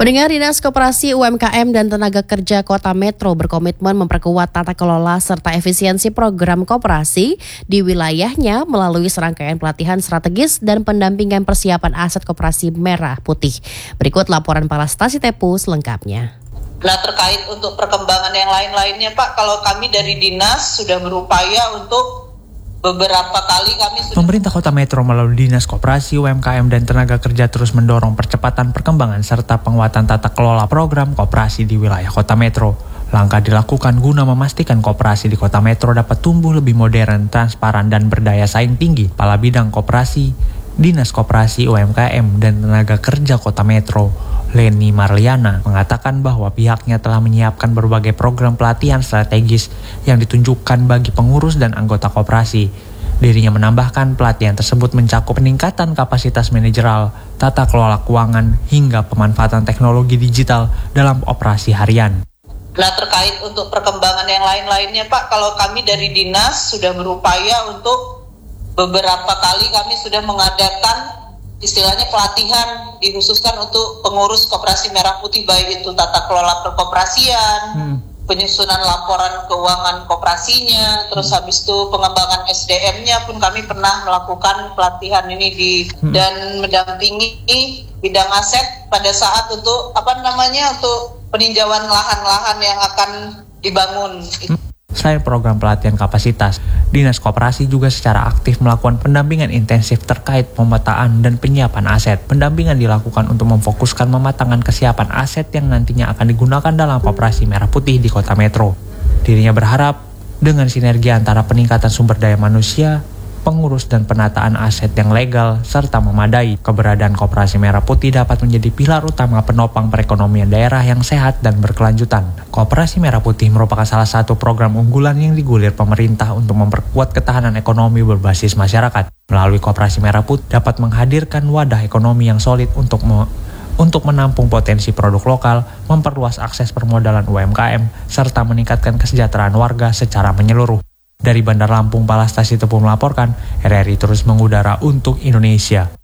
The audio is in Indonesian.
Pendengar, Dinas Koperasi UMKM dan Tenaga Kerja Kota Metro berkomitmen memperkuat tata kelola serta efisiensi program koperasi di wilayahnya melalui serangkaian pelatihan strategis dan pendampingan persiapan aset koperasi merah putih. Berikut laporan Palastasi Tepu selengkapnya. Nah, terkait untuk perkembangan yang lain-lainnya, Pak, kalau kami dari Dinas sudah berupaya untuk beberapa kali Pemerintah Kota Metro melalui Dinas Koperasi, UMKM, dan Tenaga Kerja terus mendorong percepatan perkembangan serta penguatan tata kelola program koperasi di wilayah Kota Metro. Langkah dilakukan guna memastikan koperasi di Kota Metro dapat tumbuh lebih modern, transparan, dan berdaya saing tinggi. Kepala Bidang Koperasi, Dinas Koperasi, UMKM, dan Tenaga Kerja Kota Metro, Leni Marliana, mengatakan bahwa pihaknya telah menyiapkan berbagai program pelatihan strategis yang ditunjukkan bagi pengurus dan anggota koperasi. Dirinya menambahkan pelatihan tersebut mencakup peningkatan kapasitas manajerial, tata kelola keuangan, hingga pemanfaatan teknologi digital dalam operasi harian. Nah, terkait untuk perkembangan yang lain-lainnya, Pak, kalau kami dari Dinas sudah berupaya untuk beberapa kali kami sudah mengadakan istilahnya pelatihan dikhususkan untuk pengurus koperasi merah putih, baik itu tata kelola perkoperasian, penyusunan laporan keuangan koperasinya, terus habis itu pengembangan SDM-nya pun kami pernah melakukan pelatihan ini dan mendampingi bidang aset pada saat untuk untuk peninjauan lahan-lahan yang akan dibangun. Selain program pelatihan kapasitas, Dinas Koperasi juga secara aktif melakukan pendampingan intensif terkait pemetaan dan penyiapan aset. Pendampingan dilakukan untuk memfokuskan mematangkan kesiapan aset yang nantinya akan digunakan dalam koperasi merah putih di Kota Metro. Dirinya berharap dengan sinergi antara peningkatan sumber daya manusia, pengurus dan penataan aset yang legal serta memadai, keberadaan koperasi merah putih dapat menjadi pilar utama penopang perekonomian daerah yang sehat dan berkelanjutan. Koperasi merah putih merupakan salah satu program unggulan yang digulir pemerintah untuk memperkuat ketahanan ekonomi berbasis masyarakat. Melalui koperasi merah putih dapat menghadirkan wadah ekonomi yang solid untuk menampung potensi produk lokal, memperluas akses permodalan UMKM, serta meningkatkan kesejahteraan warga secara menyeluruh. Dari Bandar Lampung, Palastasi Tepu melaporkan, RRI terus mengudara untuk Indonesia.